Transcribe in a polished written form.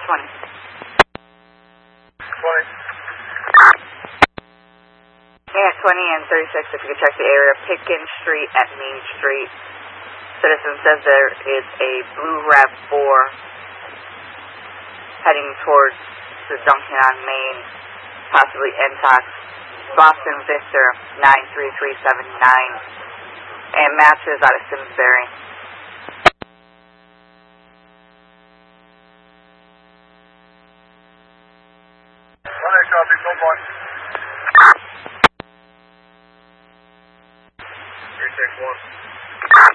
20. 20. Yeah, 20 and 36, if you could check the area. Pickens Street at Main Street. Citizen says there is a blue RAV4 heading towards the junction on Main, possibly NTOX, Boston Victor 93379, and matches out of Simsbury. Alright, copy, so far. 361.